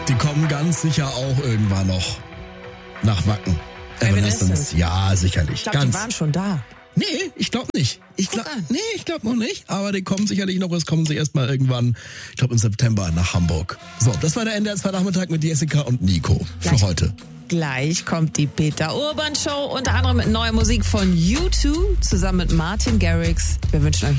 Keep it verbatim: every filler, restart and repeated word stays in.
Die kommen ganz sicher auch irgendwann noch nach Wacken. Evanescence. Ja, sicherlich. Ich glaube, die waren schon da. Nee, ich glaube nicht. Ich glaub, nee, ich glaube noch nicht. Aber die kommen sicherlich noch. Es kommen sie erstmal irgendwann, ich glaube im September, nach Hamburg. So, das war der N D R zwei Nachmittag mit Jessica und Nico Gleich. für heute. Gleich kommt die Peter Urban Show, unter anderem mit neuer Musik von U zwei zusammen mit Martin Garrix. Wir wünschen euch